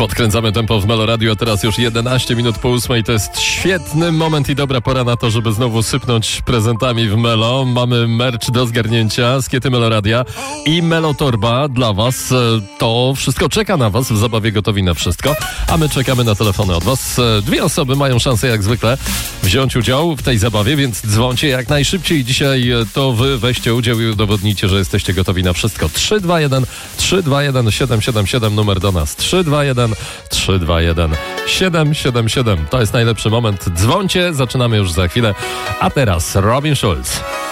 Podkręcamy tempo w Melo Radio, teraz już 11 minut po 8. To jest świetny moment i dobra pora na to, żeby znowu sypnąć prezentami w Melo. Mamy merch do zgarnięcia, skiety Melo Radia i Melo Torba dla was. To wszystko czeka na was w zabawie Gotowi na Wszystko, a my czekamy na telefony od was. Dwie osoby mają szansę jak zwykle wziąć udział w tej zabawie, więc dzwońcie jak najszybciej. Dzisiaj to wy weźcie udział i udowodnijcie, że jesteście gotowi na wszystko. 321 777 numer do nas. 321 777. To jest najlepszy moment. Dzwońcie, zaczynamy już za chwilę. A teraz Robin Schulz.